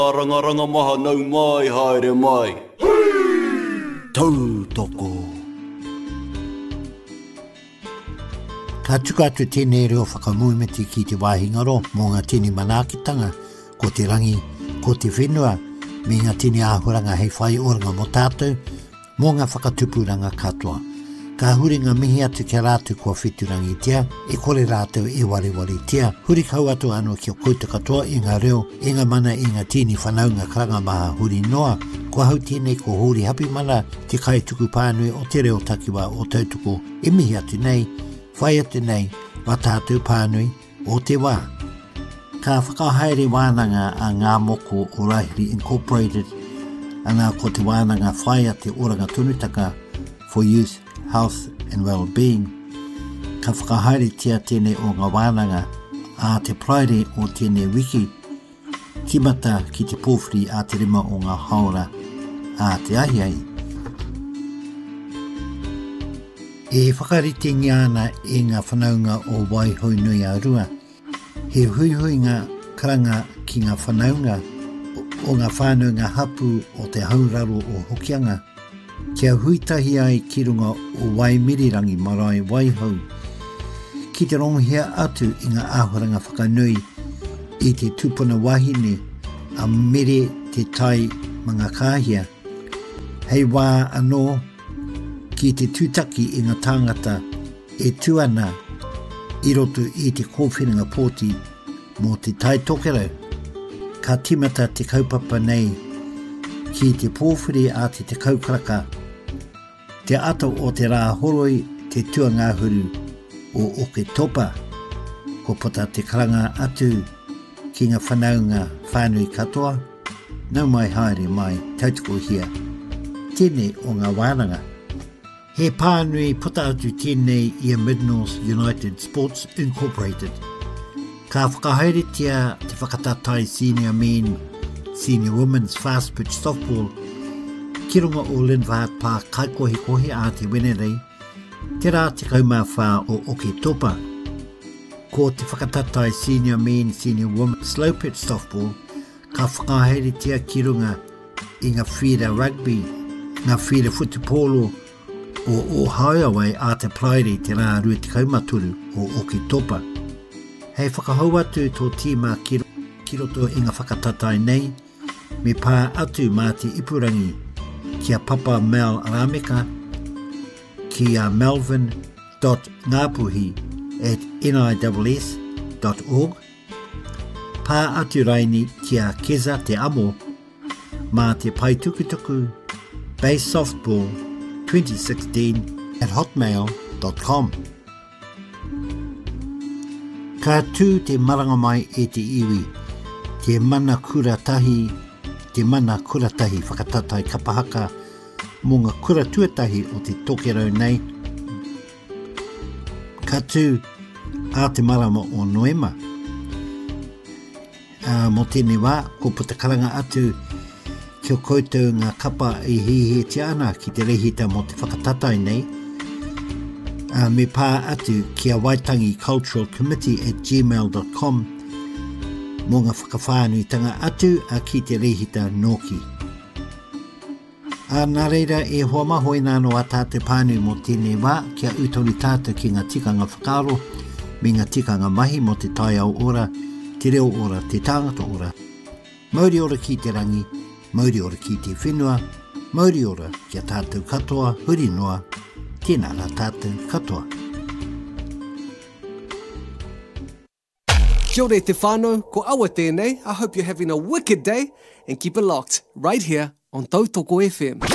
Ranga maha nau mai haere mai. Tau toko. Ka tuka atu tēnei reo whakamuimeti ki te wāhingaro mō ngā tini manakitanga, ko te rangi, ko te whenua, me ngā tini āhuranga hei whai oranga mo tātou, mō ngā whakatupuranga katoa. Ka huri ngā mihi atu kia rātu kua whiturangi tia, e kore rātou e wari tia, huri kau atu anō kia kouta katoa i ngā reo, e ngā mana i ngā tini whanaunga karanga maha huri noa, ko hau tēnei ko huri hapi mana te kai tuku pānui o te reo takiwa o tautuko, e mihi atu nei, whai atu nei, wa tātou pānui o te wā. Ka whakahaere wānanga a ngā moko o Rahiri Incorporated, ana ko te wānanga whai a te oranga tunutaka for youth, health and well-being. Ka whakahaere tia tēnei o ngā wānanga a te praere o tēnei wiki, kimata ki te pōwhiri a te rima o ngā haora a te ahiai. E whakarite ngiana e ngā whanaunga o Waihoi Nui a Rua. He hui ngā karanga ki ngā whanaunga o ngā whānunga hapu o te hauraro o Hokianga. Kia huitahi ai ki runga o Waimirirangi marae Waihoi. Ki te ronghia atu i ngā āhuranga whakanui i te tupuna wahine a mere te tai mga kāhia. Hei wā anō ki te tūtaki i ngā tāngata e tuana i roto i te kōwhiringa pōti mō te tai tokerau. Ka timata te kaupapa nei ki te pōwhiri a te kaukaraka, te ato o te rā horoi te tua ngāhuru o Oke Topa, ko pota te karanga atu ki ngā whanaunga whānui katoa, nau mai haere mai tautoko hia. Tēnei o ngā wānanga. He pānui puta atu tēnei i a Mid-North United Sports Incorporated. Ka whakahaeretia te whakatatai senior men, senior women's fast pitch softball, ki runga o Linvaat Park kaikohi a te Wenerei, te rā te kaumawha o Oke Topa. Ko te whakatatai senior men, senior women slow pitch softball, ka whakahaeretia ki runga i ngā whira rugby, ngā whira futupolo o Ohio a te praere te rā rua te kaumaturu o Oke Topa. Hei whakahau atu tō tīma ki roto i ngā whakatatai nei, me pā atu mā te ipurangi kia Papa Mel Arameka, ki a melvin.ngapuhi@niss.org, pā atu raini kia Keza te amo, mā te paitukutuku Base Softball 2016@hotmail.com. Ka tū te maranga mai e te iwi, te mana kuratahi whakatatai kapahaka mō ngā kura tuatahi o te tokerau nei. Ka tū a te marama o Noema. Mō tēnei wā, ko putakaranga atu kia koutou ngā kapa i hihi te ana ki te rehita mō te whakatatai nei. Me pā atu kia Waitangi Cultural Committee@gmail.com mō ngā whakawhānuitanga atu a ki te rehita Noki. Nā reira e hoa maho i nāno a tātou pānui mō tēnei wā kia utori tātou ki ngā tikanga whakaro me ngā tikanga mahi mō te tai au ora, te reo ora, te tāngata ora. Mauri ora ki te rangi, mauri ora ki te whenua, mauri ora kia tātou katoa, huri noa, tēnā rā tātou katoa. Kia ora te whānau, ko awa tēnei. I hope you're having a wicked day and keep it locked right here on Tautoko FM.